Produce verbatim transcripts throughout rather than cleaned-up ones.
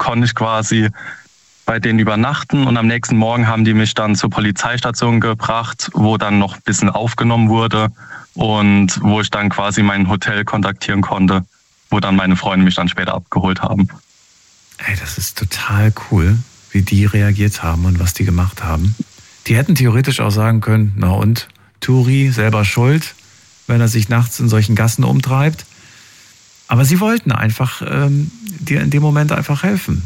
konnte ich quasi bei denen übernachten und am nächsten Morgen haben die mich dann zur Polizeistation gebracht, wo dann noch ein bisschen aufgenommen wurde und wo ich dann quasi mein Hotel kontaktieren konnte, wo dann meine Freunde mich dann später abgeholt haben. Ey, das ist total cool, wie die reagiert haben und was die gemacht haben. Die hätten theoretisch auch sagen können, na und, Turi, selber schuld, wenn er sich nachts in solchen Gassen umtreibt. Aber sie wollten einfach ähm, dir in dem Moment einfach helfen.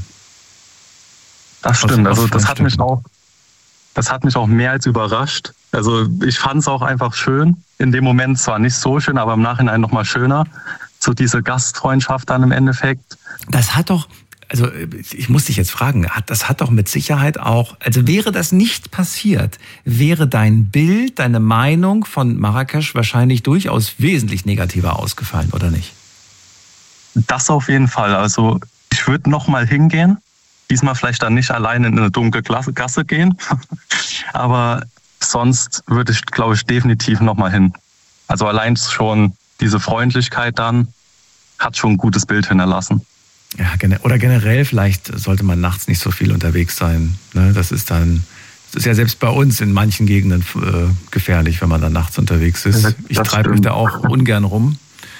Das stimmt, also das hat mich auch, das hat mich auch mehr als überrascht. Also ich fand es auch einfach schön. In dem Moment zwar nicht so schön, aber im Nachhinein nochmal schöner. So diese Gastfreundschaft dann im Endeffekt. Das hat doch, also ich muss dich jetzt fragen, das hat doch mit Sicherheit auch, also wäre das nicht passiert, wäre dein Bild, deine Meinung von Marrakesch wahrscheinlich durchaus wesentlich negativer ausgefallen, oder nicht? Das auf jeden Fall. Also ich würde nochmal hingehen. Diesmal vielleicht dann nicht alleine in eine dunkle Gasse gehen. Aber sonst würde ich, glaube ich, definitiv nochmal hin. Also allein schon diese Freundlichkeit dann hat schon ein gutes Bild hinterlassen. Ja, oder generell vielleicht sollte man nachts nicht so viel unterwegs sein. Das ist dann, das ist ja selbst bei uns in manchen Gegenden äh, gefährlich, wenn man dann nachts unterwegs ist. Ich treibe mich da auch ungern rum.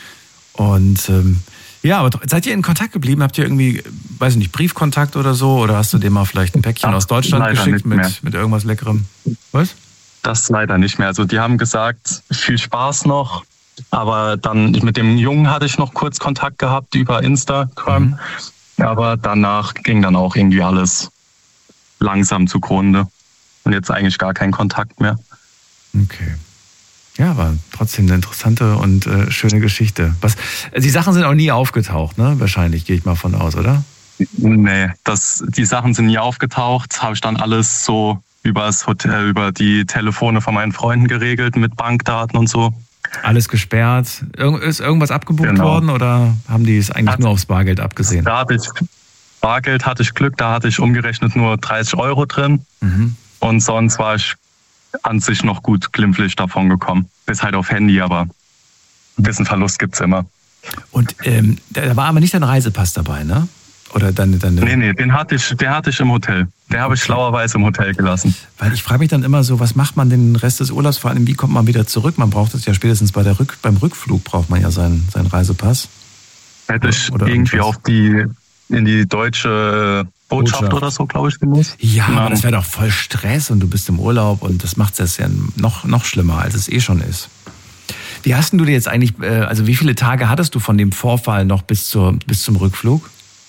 Und ähm, ja, aber seid ihr in Kontakt geblieben? Habt ihr irgendwie, weiß ich nicht, Briefkontakt oder so? Oder hast du dem mal vielleicht ein Päckchen das aus Deutschland geschickt mit, mit irgendwas Leckerem? Was? Das leider nicht mehr. Also die haben gesagt, viel Spaß noch. Aber dann mit dem Jungen hatte ich noch kurz Kontakt gehabt über Instagram. Mhm. Aber danach ging dann auch irgendwie alles langsam zugrunde. Und jetzt eigentlich gar kein Kontakt mehr. Okay. Ja, aber trotzdem eine interessante und äh, schöne Geschichte. Was, die Sachen sind auch nie aufgetaucht, ne? Wahrscheinlich, gehe ich mal von aus, oder? Nee, das, die Sachen sind nie aufgetaucht. Habe ich dann alles so übers Hotel, über die Telefone von meinen Freunden geregelt mit Bankdaten und so. Alles gesperrt. Ir- ist irgendwas abgebucht genau. worden oder haben die es eigentlich Hat, nur aufs Bargeld abgesehen? Da hatte ich, Bargeld hatte ich Glück, da hatte ich umgerechnet nur dreißig Euro drin. Mhm. Und sonst war ich an sich noch gut glimpflich davon gekommen. Bis halt auf Handy, aber ein bisschen Verlust gibt's immer. Und ähm, da war aber nicht dein Reisepass dabei, ne? Oder deine, deine Nee, nee, den hatte ich, den hatte ich im Hotel. Den habe ich schlauerweise im Hotel gelassen. Weil ich frage mich dann immer so, was macht man den Rest des Urlaubs? Vor allem, wie kommt man wieder zurück? Man braucht es ja spätestens bei der Rück, beim Rückflug braucht man ja seinen, seinen Reisepass. Hätte ich oder irgendwie irgendwas. auf die, in die deutsche Botschaft, Botschaft oder so, glaube ich, gemusst. Ja, aber das wäre doch voll Stress und du bist im Urlaub und das macht es ja noch, noch schlimmer, als es eh schon ist. Wie hast denn du dir jetzt eigentlich, also wie viele Tage hattest du von dem Vorfall noch bis, zur, bis zum Rückflug?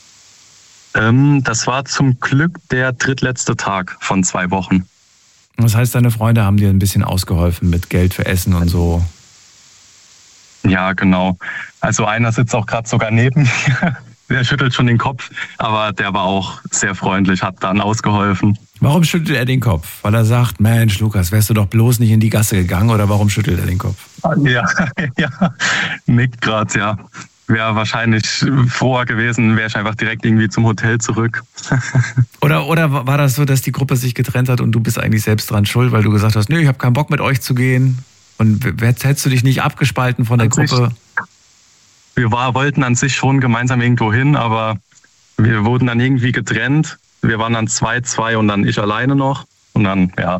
Ähm, das war zum Glück der drittletzte Tag von zwei Wochen. Das heißt, deine Freunde haben dir ein bisschen ausgeholfen mit Geld für Essen und so? Ja, genau. Also einer sitzt auch gerade sogar neben mir. Der schüttelt schon den Kopf, aber der war auch sehr freundlich, hat dann ausgeholfen. Warum schüttelt er den Kopf? Weil er sagt, Mensch, Lukas, wärst du doch bloß nicht in die Gasse gegangen, oder warum schüttelt er den Kopf? Ja, ja, nickt gerade, ja. Wäre wahrscheinlich vorher gewesen, wäre ich einfach direkt irgendwie zum Hotel zurück. Oder, oder war das so, dass die Gruppe sich getrennt hat und du bist eigentlich selbst dran schuld, weil du gesagt hast, nö, ich habe keinen Bock mit euch zu gehen? Und hättest du dich nicht abgespalten von der an Gruppe? Sich, wir war, wollten an sich schon gemeinsam irgendwo hin, aber wir wurden dann irgendwie getrennt. Wir waren dann zwei, zwei und dann ich alleine noch. Und dann, ja.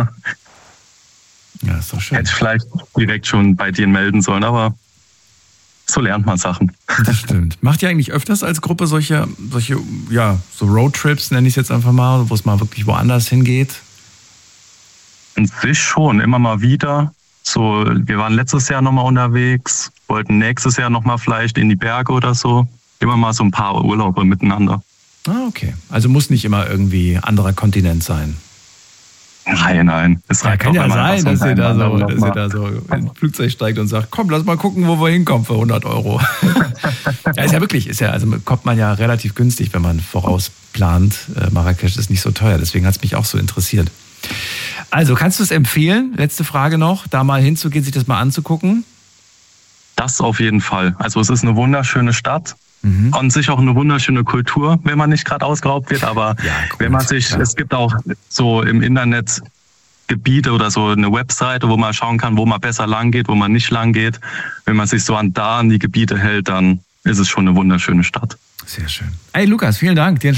Ja, ist doch schön. Hätte ich vielleicht direkt schon bei dir melden sollen, aber so lernt man Sachen. Das stimmt. Macht ihr eigentlich öfters als Gruppe solche, solche ja, so Roadtrips, nenne ich es jetzt einfach mal, wo es mal wirklich woanders hingeht? An sich schon, immer mal wieder. So, wir waren letztes Jahr nochmal unterwegs, wollten nächstes Jahr nochmal vielleicht in die Berge oder so. Immer mal so ein paar Urlaube miteinander. Ah, okay. Also muss nicht immer irgendwie anderer Kontinent sein. Nein, nein. Es ja, kann ja sein, dass ihr, da so, dass ihr da so in ein Flugzeug steigt und sagt, komm, lass mal gucken, wo wir hinkommen für hundert Euro. Ja, ist ja wirklich, ist ja, also kommt man ja relativ günstig, wenn man vorausplant. Äh, Marrakesch ist nicht so teuer, deswegen hat es mich auch so interessiert. Also, kannst du es empfehlen, letzte Frage noch, da mal hinzugehen, sich das mal anzugucken? Das auf jeden Fall. Also es ist eine wunderschöne Stadt. Mhm. An sich auch eine wunderschöne Kultur, wenn man nicht gerade ausgeraubt wird, aber ja, gut, wenn man sich, ja. Es gibt auch so im Internet Gebiete oder so eine Webseite, wo man schauen kann, wo man besser lang geht, wo man nicht lang geht. Wenn man sich so an da an die Gebiete hält, dann ist es schon eine wunderschöne Stadt. Sehr schön. Hey Lukas, vielen Dank. Dir